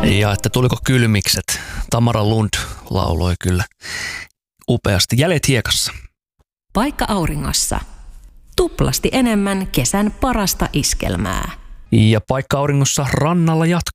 Ja että tuliko kylmikset. Tamara Lund lauloi kyllä upeasti. Jäljet hiekassa. Paikka auringossa. Tuplasti enemmän kesän parasta iskelmää. Ja paikka auringossa rannalla jatkuu.